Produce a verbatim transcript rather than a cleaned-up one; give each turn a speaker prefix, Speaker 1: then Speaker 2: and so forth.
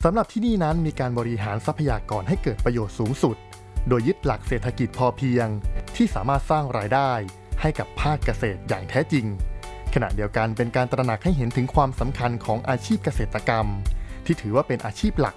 Speaker 1: สำหรับที่นี่นั้นมีการบริหารทรัพยากรให้เกิดประโยชน์สูงสุดโดยยึดหลักเศรษฐกิจพอเพียงที่สามารถสร้างรายได้ให้กับภาคเกษตรอย่างแท้จริงขณะเดียวกันเป็นการตระหนักให้เห็นถึงความสำคัญของอาชีพเกษตรกรรมที่ถือว่าเป็นอาชีพหลัก